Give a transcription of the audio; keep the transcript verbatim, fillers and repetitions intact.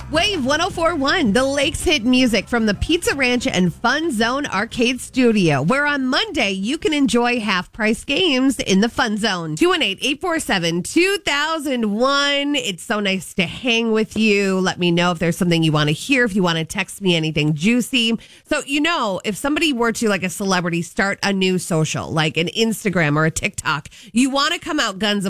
Wave one oh four point one, the Lakes hit music from the Pizza Ranch and Fun Zone Arcade Studio, where on Monday you can enjoy half-price games in the Fun Zone. two one eight, eight four seven, two thousand one. It's so nice to hang with you. Let me know if there's something you want to hear, if you want to text me anything juicy. So, you know, if somebody were to, like a celebrity, start a new social, like an Instagram or a TikTok, you want to come out guns